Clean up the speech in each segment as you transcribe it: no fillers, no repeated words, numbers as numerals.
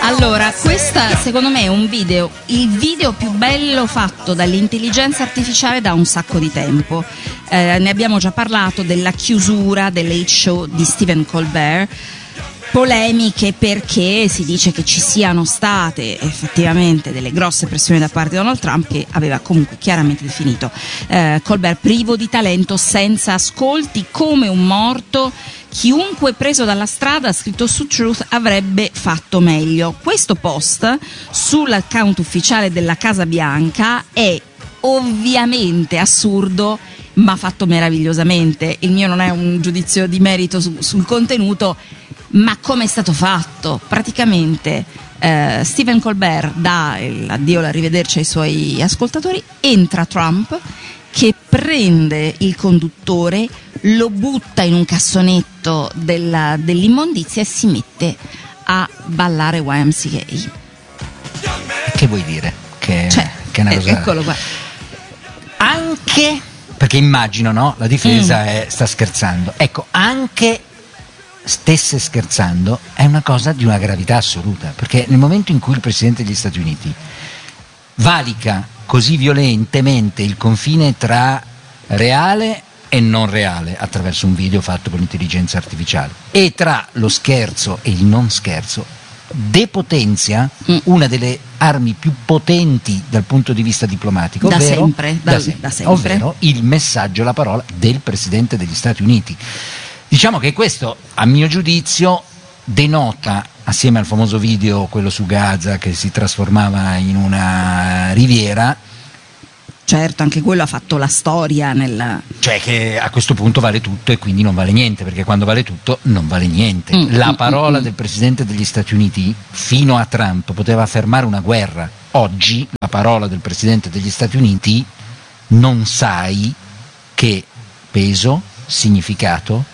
Allora, questa secondo me è il video più bello fatto dall'intelligenza artificiale da un sacco di tempo. Ne abbiamo già parlato della chiusura dell'Hate Show di Stephen Colbert. Polemiche perché si dice che ci siano state effettivamente delle grosse pressioni da parte di Donald Trump, che aveva comunque chiaramente definito Colbert privo di talento, senza ascolti, come un morto. Chiunque preso dalla strada, ha scritto su Truth, avrebbe fatto meglio. Questo post sull'account ufficiale della Casa Bianca è ovviamente assurdo, ma fatto meravigliosamente. Il mio non è un giudizio di merito sul contenuto, ma come è stato fatto? Praticamente Stephen Colbert dà l'addio, l'arrivederci ai suoi ascoltatori, entra Trump che prende il conduttore, lo butta in un cassonetto dell'immondizia e si mette a ballare YMCA. Che vuoi dire? Che è una cosa... Eccolo qua. Anche, perché immagino, no? La difesa sta scherzando. Ecco, anche stesse scherzando è una cosa di una gravità assoluta, perché nel momento in cui il Presidente degli Stati Uniti valica così violentemente il confine tra reale e non reale attraverso un video fatto con l'intelligenza artificiale e tra lo scherzo e il non scherzo, depotenzia una delle armi più potenti dal punto di vista diplomatico, da ovvero, sempre. ovvero il messaggio, la parola del Presidente degli Stati Uniti. Diciamo che questo, a mio giudizio, denota, assieme al famoso video, quello su Gaza che si trasformava in una riviera. Certo, anche quello ha fatto la storia Cioè che a questo punto vale tutto e quindi non vale niente, perché quando vale tutto non vale niente. La parola del Presidente degli Stati Uniti fino a Trump poteva fermare una guerra. Oggi la parola del Presidente degli Stati Uniti non sai che peso, significato,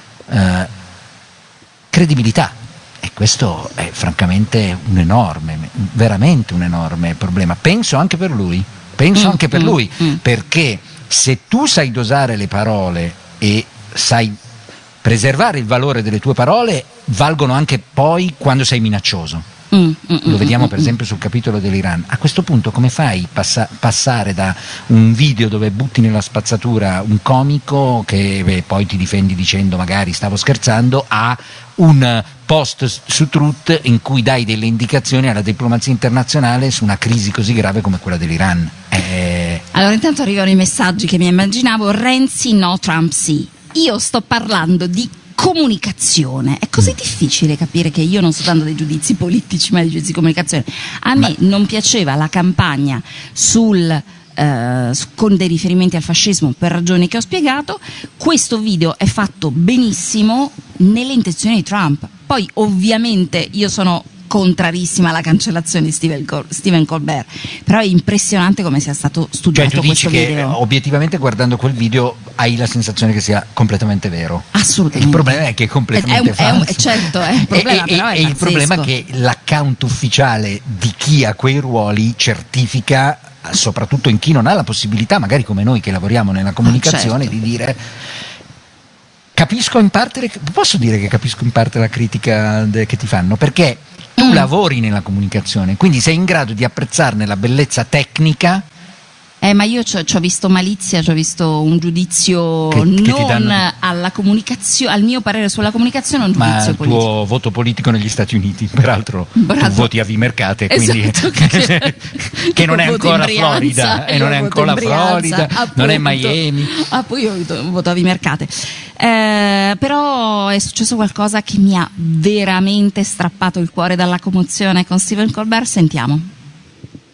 credibilità, e questo è francamente veramente un enorme problema. Penso anche per lui, perché se tu sai dosare le parole e sai preservare il valore delle tue parole, valgono anche poi quando sei minaccioso. Lo vediamo per esempio sul capitolo dell'Iran. A questo punto come fai passare da un video dove butti nella spazzatura un comico che poi ti difendi dicendo magari stavo scherzando, a un post su Truth in cui dai delle indicazioni alla diplomazia internazionale su una crisi così grave come quella dell'Iran? Allora, intanto arrivano i messaggi che mi immaginavo. Renzi no, Trump sì. Io sto parlando di comunicazione. È così difficile capire che io non sto dando dei giudizi politici, ma dei giudizi di comunicazione. A me non piaceva la campagna con dei riferimenti al fascismo per ragioni che ho spiegato. Questo video è fatto benissimo nelle intenzioni di Trump. Poi ovviamente io sono contrarissima alla cancellazione di Stephen Colbert, però è impressionante come sia stato studiato. Cioè tu dici questo che video. Obiettivamente guardando quel video hai la sensazione che sia completamente vero? Assolutamente. Il problema è che è completamente falso. Certo, è un problema, però è il problema è che l'account ufficiale di chi ha quei ruoli certifica, soprattutto in chi non ha la possibilità, magari come noi che lavoriamo nella comunicazione, certo, di dire... Posso dire che capisco in parte la critica che ti fanno, perché tu lavori nella comunicazione, quindi sei in grado di apprezzarne la bellezza tecnica. Ma io ci ho visto malizia, ci ho visto un giudizio alla comunicazione, al mio parere sulla comunicazione, un giudizio politico. Ma il tuo voto politico negli Stati Uniti, peraltro tu voti a Vimercate, quindi esatto, che non è ancora Florida, e non è ancora Florida, non è Miami. Poi io voto a Vimercate. Però è successo qualcosa che mi ha veramente strappato il cuore dalla commozione con Stephen Colbert. Sentiamo.